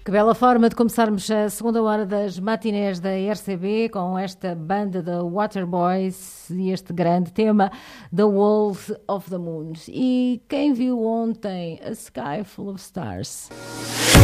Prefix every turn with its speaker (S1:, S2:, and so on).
S1: Que bela forma de começarmos a segunda hora das matinés da RCB com esta banda da Waterboys e este grande tema The Walls of the Moon. E quem viu ontem A Sky Full of Stars?